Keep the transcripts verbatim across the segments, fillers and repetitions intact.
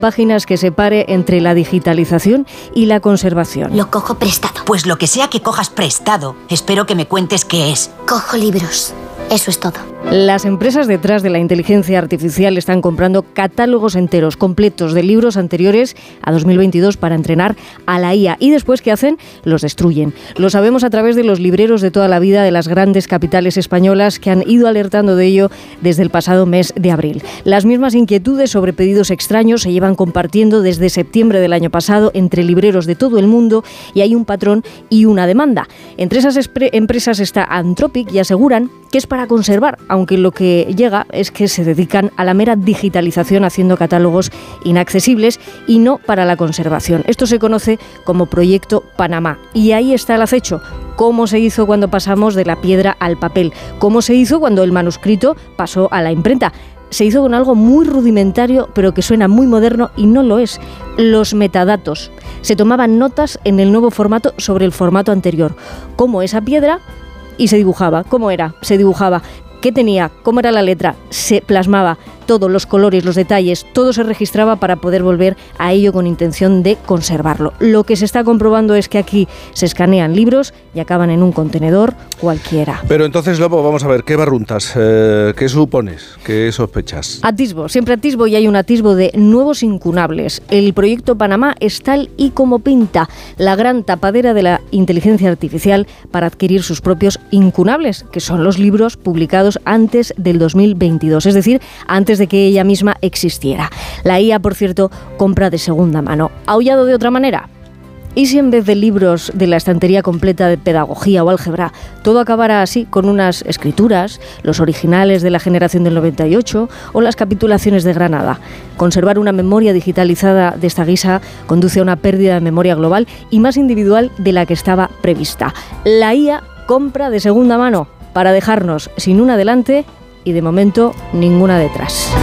páginas que separe entre la digitalización y la conservación. Lo cojo prestado. Pues lo que sea que cojas prestado, espero que me cuentes qué es. Cojo libros. Eso es todo. Las empresas detrás de la inteligencia artificial están comprando catálogos enteros, completos, de libros anteriores a dos mil veintidós para entrenar a la I A. Y después, ¿qué hacen? Los destruyen. Lo sabemos a través de los libreros de toda la vida de las grandes capitales españolas que han ido alertando de ello desde el pasado mes de abril. Las mismas inquietudes sobre pedidos extraños se llevan compartiendo desde septiembre del año pasado entre libreros de todo el mundo y hay un patrón y una demanda. Entre esas empresas está Anthropic y aseguran que es para conservar, aunque lo que llega es que se dedican a la mera digitalización haciendo catálogos inaccesibles y no para la conservación. Esto se conoce como Proyecto Panamá y ahí está el acecho. Cómo se hizo cuando pasamos de la piedra al papel, cómo se hizo cuando el manuscrito pasó a la imprenta. Se hizo con algo muy rudimentario, pero que suena muy moderno y no lo es. Los metadatos. Se tomaban notas en el nuevo formato sobre el formato anterior. Como esa piedra, y se dibujaba. ¿Cómo era? Se dibujaba. ¿Qué tenía? ¿Cómo era la letra? Se plasmaba. Todos los colores, los detalles, todo se registraba para poder volver a ello con intención de conservarlo. Lo que se está comprobando es que aquí se escanean libros y acaban en un contenedor cualquiera. Pero entonces, Lobo, vamos a ver, ¿qué barruntas? Eh, ¿Qué supones? ¿Qué sospechas? Atisbo, siempre atisbo y hay un atisbo de nuevos incunables. El Proyecto Panamá es tal y como pinta, la gran tapadera de la inteligencia artificial para adquirir sus propios incunables, que son los libros publicados antes del dos mil veintidós, es decir, antes de que ella misma existiera. La I A, por cierto, compra de segunda mano. ¿Aullado de otra manera? ¿Y si en vez de libros de la estantería completa de pedagogía o álgebra, todo acabara así con unas escrituras, los originales de la generación del noventa y ocho o las capitulaciones de Granada? Conservar una memoria digitalizada de esta guisa conduce a una pérdida de memoria global y más individual de la que estaba prevista. La I A compra de segunda mano para dejarnos sin una delante y de momento ninguna detrás.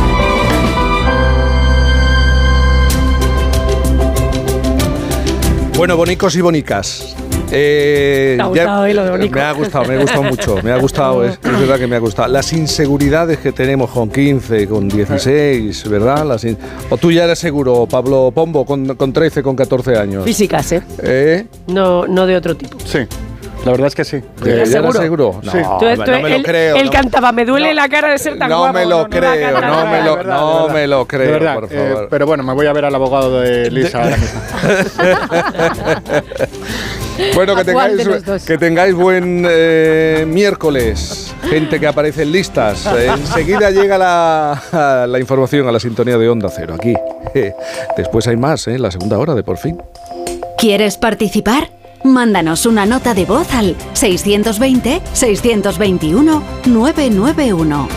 Bueno, bonicos y bonicas. Eh, ¿Te ha gustado ya, eh, lo de bonico? Me ha gustado, me ha gustado mucho. Me ha gustado, es, es verdad que me ha gustado. Las inseguridades que tenemos con quince, con dieciséis, ¿verdad? Las in... O tú ya eres seguro, Pablo Pombo, con, con trece, con catorce años. Físicas, ¿eh? ¿Eh? No, no de otro tipo. Sí. La verdad es que sí. ¿Ya eres seguro? No, sí. Tú, tú, no me lo él, creo. Él no, cantaba, me duele no, la cara de ser tan no guapo. Me lo no, creo, no, no me lo, verdad, no me lo creo, verdad, por favor. Eh, pero bueno, me voy a ver al abogado de Lisa ahora mismo. Bueno, que tengáis, que tengáis buen eh, miércoles. Gente que aparece en listas. Eh, enseguida llega la, la información a la sintonía de Onda Cero, aquí. Eh, después hay más, ¿eh? La segunda hora de Por Fin. ¿Quieres participar? Mándanos una nota de voz al seiscientos veinte, seiscientos veintiuno, novecientos noventa y uno.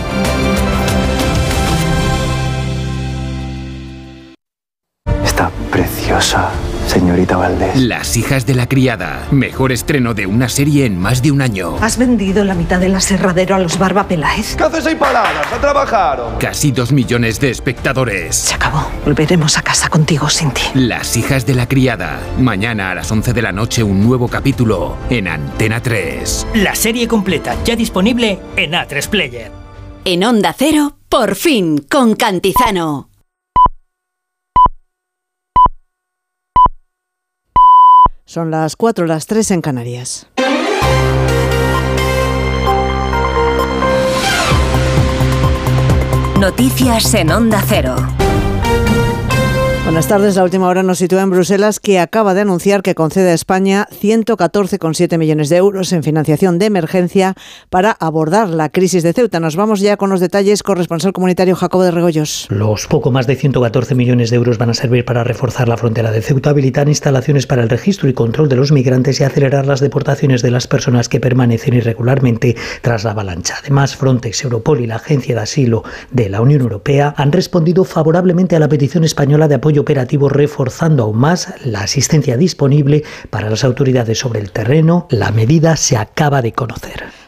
Está preciosa, señorita Valdés. Las hijas de la criada. Mejor estreno de una serie en más de un año. ¿Has vendido la mitad del aserradero a los Barba Peláez? ¿Qué haces ahí paradas? ¡A trabajar! Casi dos millones de espectadores. Se acabó. Volveremos a casa contigo sin ti. Las hijas de la criada. Mañana a las once de la noche un nuevo capítulo en Antena tres. La serie completa ya disponible en A tres Player. En Onda Cero, Por Fin, con Cantizano. Son las cuatro, las tres en Canarias. Noticias en Onda Cero. Buenas tardes. La última hora nos sitúa en Bruselas, que acaba de anunciar que concede a España ciento catorce coma siete millones de euros en financiación de emergencia para abordar la crisis de Ceuta. Nos vamos ya con los detalles. Corresponsal comunitario Jacobo de Regoyos. Los poco más de ciento catorce millones de euros van a servir para reforzar la frontera de Ceuta, habilitar instalaciones para el registro y control de los migrantes y acelerar las deportaciones de las personas que permanecen irregularmente tras la avalancha. Además, Frontex, Europol y la Agencia de Asilo de la Unión Europea han respondido favorablemente a la petición española de apoyo operativo, reforzando aún más la asistencia disponible para las autoridades sobre el terreno. La medida se acaba de conocer.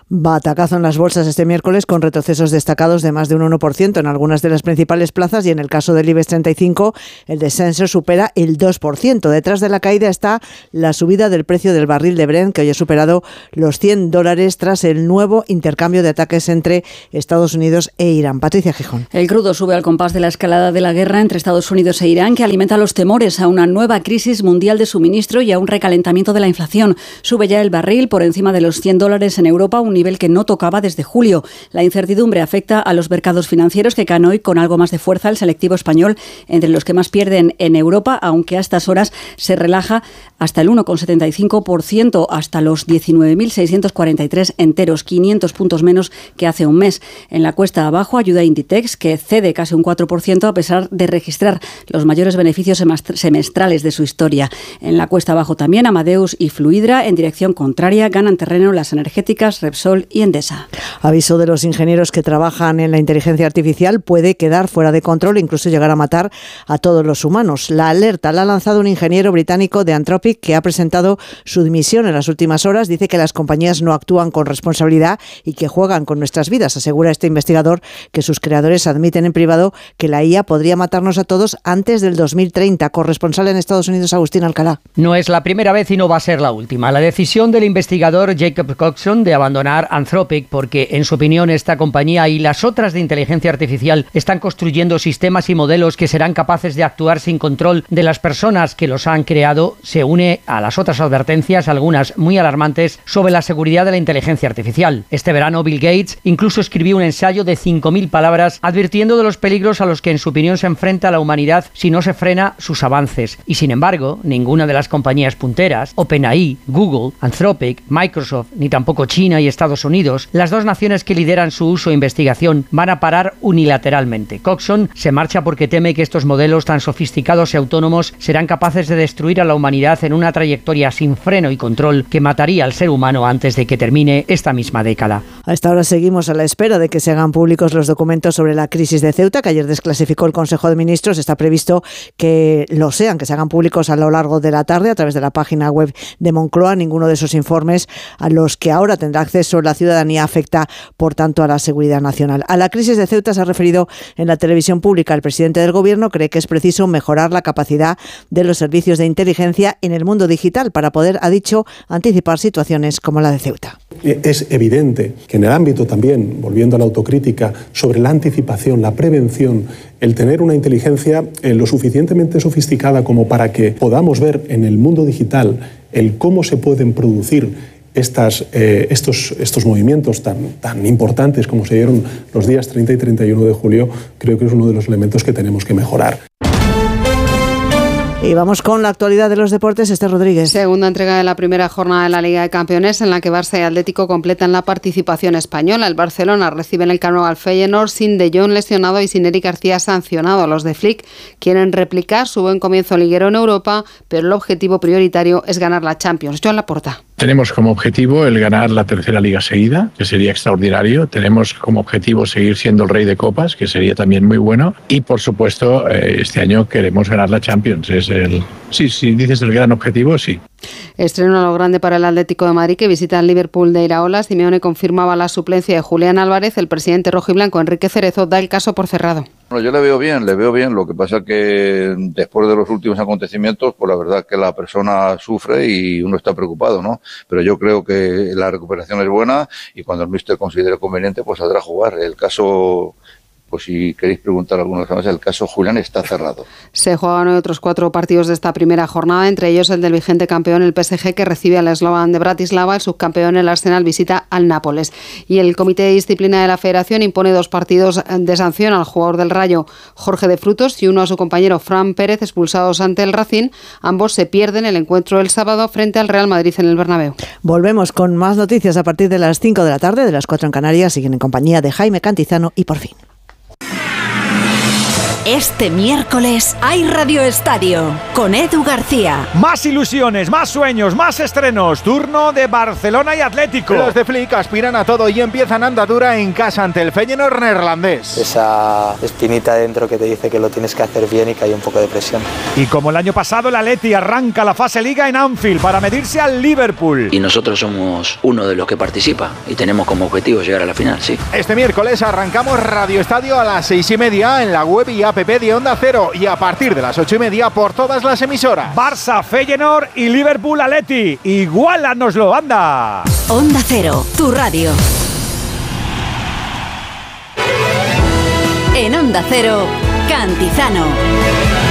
Batacazo en las bolsas este miércoles con retrocesos destacados de más de un uno por ciento en algunas de las principales plazas y en el caso del IBEX treinta y cinco el descenso supera el dos por ciento. Detrás de la caída está la subida del precio del barril de Brent, que hoy ha superado los cien dólares tras el nuevo intercambio de ataques entre Estados Unidos e Irán. Patricia Gijón. El crudo sube al compás de la escalada de la guerra entre Estados Unidos e Irán, que alimenta los temores a una nueva crisis mundial de suministro y a un recalentamiento de la inflación. Sube ya el barril por encima de los cien dólares en Europa, un nivel que no tocaba desde julio. La incertidumbre afecta a los mercados financieros, que caen hoy con algo más de fuerza. El selectivo español, entre los que más pierden en Europa, aunque a estas horas se relaja hasta el uno coma setenta y cinco por ciento, hasta los diecinueve mil seiscientos cuarenta y tres enteros, quinientos puntos menos que hace un mes. En la cuesta abajo ayuda Inditex, que cede casi un cuatro por ciento a pesar de registrar los mayores beneficios semestrales de su historia. En la cuesta abajo también Amadeus y Fluidra. En dirección contraria ganan terreno las energéticas Repsol y Endesa. Aviso de los ingenieros que trabajan en la inteligencia artificial: puede quedar fuera de control e incluso llegar a matar a todos los humanos. La alerta la ha lanzado un ingeniero británico de Anthropic que ha presentado su dimisión en las últimas horas. Dice que las compañías no actúan con responsabilidad y que juegan con nuestras vidas. Asegura este investigador que sus creadores admiten en privado que la I A podría matarnos a todos antes del dos mil treinta. Corresponsal en Estados Unidos, Agustín Alcalá. No es la primera vez y no va a ser la última. La decisión del investigador Jacob Coxon de abandonar Anthropic, porque en su opinión esta compañía y las otras de inteligencia artificial están construyendo sistemas y modelos que serán capaces de actuar sin control de las personas que los han creado, se une a las otras advertencias, algunas muy alarmantes, sobre la seguridad de la inteligencia artificial. Este verano Bill Gates incluso escribió un ensayo de cinco mil palabras advirtiendo de los peligros a los que en su opinión se enfrenta la humanidad si no se frena sus avances. Y sin embargo, ninguna de las compañías punteras, OpenAI, Google, Anthropic, Microsoft, ni tampoco China y Estados Unidos, las dos naciones que lideran su uso e investigación, van a parar unilateralmente. Coxon se marcha porque teme que estos modelos tan sofisticados y autónomos serán capaces de destruir a la humanidad en una trayectoria sin freno y control que mataría al ser humano antes de que termine esta misma década. A esta hora seguimos a la espera de que se hagan públicos los documentos sobre la crisis de Ceuta, que ayer desclasificó el Consejo de Ministros. Está previsto que lo sean, que se hagan públicos a lo largo de la tarde a través de la página web de Moncloa. Ninguno de esos informes a los que ahora tendrá acceso la ciudadanía afecta, por tanto, a la seguridad nacional. A la crisis de Ceuta se ha referido en la televisión pública. El presidente del Gobierno cree que es preciso mejorar la capacidad de los servicios de inteligencia en el mundo digital para poder, ha dicho, anticipar situaciones como la de Ceuta. Es evidente que en el ámbito también, volviendo a la autocrítica, sobre la anticipación, la prevención, el tener una inteligencia eh, lo suficientemente sofisticada como para que podamos ver en el mundo digital el cómo se pueden producir Estas, eh, estos, estos movimientos tan, tan importantes como se dieron los días treinta y treinta y uno de julio, creo que es uno de los elementos que tenemos que mejorar. Y vamos con la actualidad de los deportes. Esther Rodríguez. Segunda entrega de la primera jornada de la Liga de Campeones, en la que Barça y Atlético completan la participación española. El Barcelona recibe en el Camp Nou al Feyenoord sin De Jong lesionado y sin Eric García sancionado. Los de Flick quieren replicar su buen comienzo liguero en Europa, pero el objetivo prioritario es ganar la Champions. Joan Laporta. Tenemos como objetivo el ganar la tercera liga seguida, que sería extraordinario. Tenemos como objetivo seguir siendo el rey de copas, que sería también muy bueno. Y por supuesto, este año queremos ganar la Champions. Es el, sí, si dices el gran objetivo, sí. Estreno a lo grande para el Atlético de Madrid, que visita el Liverpool de Iraola. Simeone confirmaba la suplencia de Julián Álvarez. El presidente rojiblanco, Enrique Cerezo, da el caso por cerrado. Bueno, yo le veo bien, le veo bien. Lo que pasa es que después de los últimos acontecimientos, pues la verdad que la persona sufre y uno está preocupado, ¿no? Pero yo creo que la recuperación es buena y cuando el míster considere conveniente, pues saldrá a jugar. El caso, pues si queréis preguntar alguna cosa más, el caso Julián está cerrado. Se juegan hoy otros cuatro partidos de esta primera jornada, entre ellos el del vigente campeón, el P S G, que recibe al Slovan de Bratislava. El subcampeón, el Arsenal, visita al Nápoles. Y el Comité de Disciplina de la Federación impone dos partidos de sanción al jugador del Rayo, Jorge de Frutos, y uno a su compañero, Fran Pérez, expulsados ante el Racing. Ambos se pierden el encuentro del sábado frente al Real Madrid en el Bernabéu. Volvemos con más noticias a partir de las cinco de la tarde, de las cuatro en Canarias. Siguen en compañía de Jaime Cantizano y Por Fin. Este miércoles hay Radio Estadio con Edu García. Más ilusiones, más sueños, más estrenos. Turno de Barcelona y Atlético. Los de Flick aspiran a todo y empiezan andadura en casa ante el Feyenoord neerlandés. Esa espinita dentro que te dice que lo tienes que hacer bien y que hay un poco de presión. Y como el año pasado, el Atleti arranca la fase Liga en Anfield para medirse al Liverpool. Y nosotros somos uno de los que participa y tenemos como objetivo llegar a la final, sí. Este miércoles arrancamos Radio Estadio a las seis y media en la web y app de Onda Cero y a partir de las ocho y media por todas las emisoras. Barça, Feyenoord y Liverpool Atleti. Igualanoslo, anda. Onda Cero, tu radio. En Onda Cero, Cantizano.